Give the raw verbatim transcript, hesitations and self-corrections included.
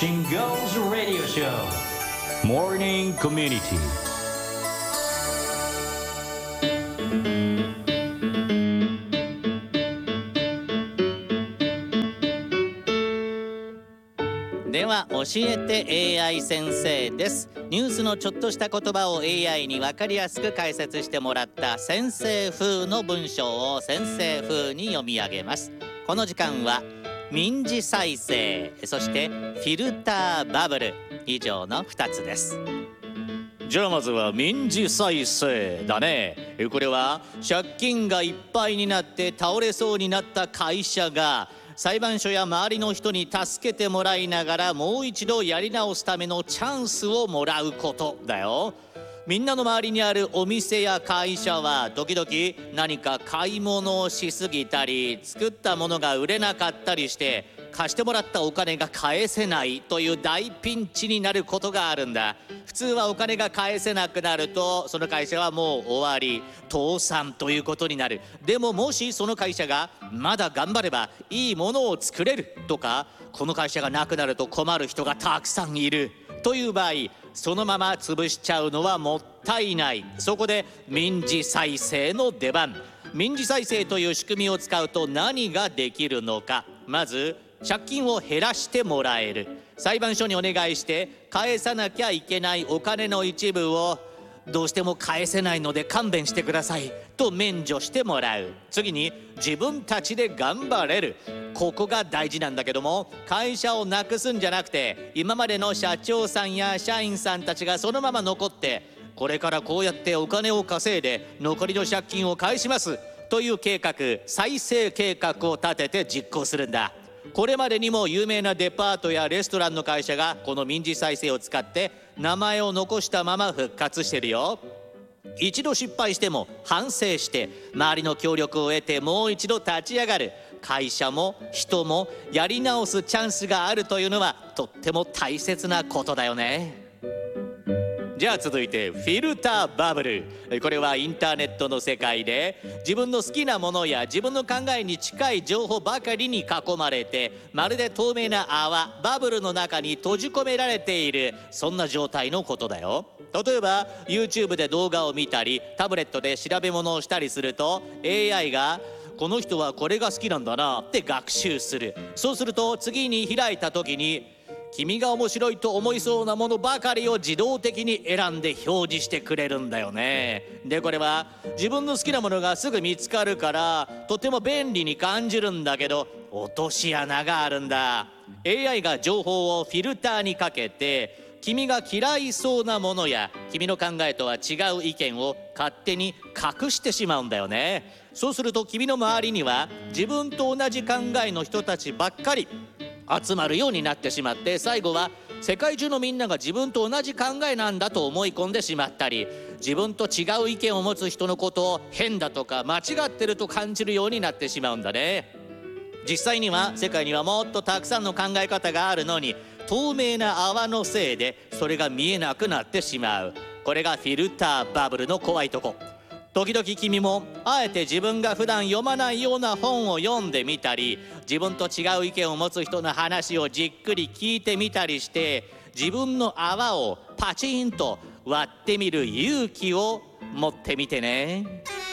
Shingo's Radio Show Morning Community。 では教えて エーアイ 先生です。ニュースのちょっとした言葉を エーアイ に分かりやすく解説してもらった先生風の文章を先生風に読み上げます。この時間は民事再生、そしてフィルターバブル、以上のふたつです。じゃあまずは民事再生だね。これは借金がいっぱいになって倒れそうになった会社が裁判所や周りの人に助けてもらいながらもう一度やり直すためのチャンスをもらうことだよ。みんなの周りにあるお店や会社は時々何か買い物をしすぎたり、作ったものが売れなかったりして貸してもらったお金が返せないという大ピンチになることがあるんだ。普通はお金が返せなくなるとその会社はもう終わり、倒産ということになる。でももしその会社がまだ頑張ればいいものを作れるとか、この会社がなくなると困る人がたくさんいるという場合、そのまま潰しちゃうのはもったいない。そこで民事再生の出番。民事再生という仕組みを使うと何ができるのか。まず借金を減らしてもらえる。裁判所にお願いして返さなきゃいけないお金の一部をどうしても返せないので勘弁してくださいと免除してもらう。次に自分たちで頑張れる。ここが大事なんだけども、会社をなくすんじゃなくて今までの社長さんや社員さんたちがそのまま残って、これからこうやってお金を稼いで残りの借金を返しますという計画、再生計画を立てて実行するんだ。これまでにも有名なデパートやレストランの会社がこの民事再生を使って名前を残したまま復活してるよ。一度失敗しても反省して周りの協力を得てもう一度立ち上がる。会社も人もやり直すチャンスがあるというのはとっても大切なことだよね。じゃあ続いてフィルターバブル。これはインターネットの世界で自分の好きなものや自分の考えに近い情報ばかりに囲まれて、まるで透明な泡バブルの中に閉じ込められている、そんな状態のことだよ。例えば YouTube で動画を見たりタブレットで調べ物をしたりすると エーアイ がこの人はこれが好きなんだなって学習する。そうすると次に開いた時に君が面白いと思いそうなものばかりを自動的に選んで表示してくれるんだよね。でこれは自分の好きなものがすぐ見つかるからとても便利に感じるんだけど、落とし穴があるんだ。 エーアイ が情報をフィルターにかけて君が嫌いそうなものや君の考えとは違う意見を勝手に隠してしまうんだよね。そうすると君の周りには自分と同じ考えの人たちばっかり集まるようになってしまって、最後は世界中のみんなが自分と同じ考えなんだと思い込んでしまったり、自分と違う意見を持つ人のことを変だとか間違ってると感じるようになってしまうんだね。実際には世界にはもっとたくさんの考え方があるのに、透明な泡のせいでそれが見えなくなってしまう。これがフィルターバブルの怖いとこ。時々君もあえて自分が普段読まないような本を読んでみたり、自分と違う意見を持つ人の話をじっくり聞いてみたりして、自分の泡をパチンと割ってみる勇気を持ってみてね。